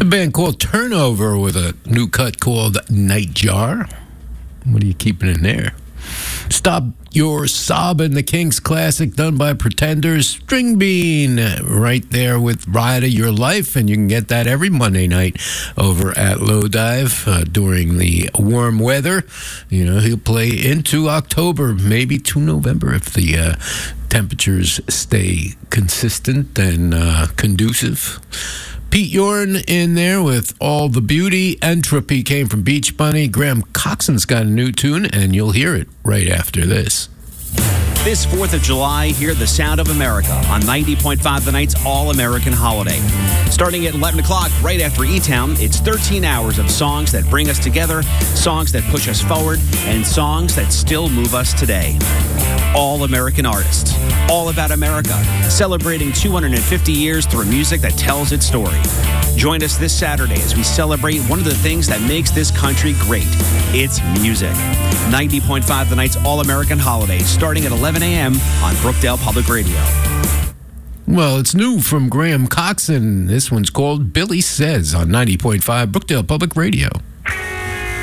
band called Turnover with a new cut called Nightjar. What are you keeping in there? Stop Your Sobbin', the Kinks classic done by Pretenders. String Bean right there with Ride of Your Life, and you can get that every Monday night over at Low Dive during the warm weather. You know, he'll play into October, maybe to November if the temperatures stay consistent and conducive. Pete Yorn in there with All the Beauty. Entropy came from Beach Bunny. Graham Coxon's got a new tune, and you'll hear it right after this. This 4th of July, hear the sound of America on 90.5 The Night's All-American Holiday. Starting at 11 o'clock, right after E-Town, it's 13 hours of songs that bring us together, songs that push us forward, and songs that still move us today. All-American artists, all about America, celebrating 250 years through music that tells its story. Join us this Saturday as we celebrate one of the things that makes this country great. It's music. 90.5 The Night's All-American Holiday, starting at 11 a.m. on Brookdale Public Radio. Well, it's new from Graham Coxon. This one's called Billy Says on 90.5 Brookdale Public Radio.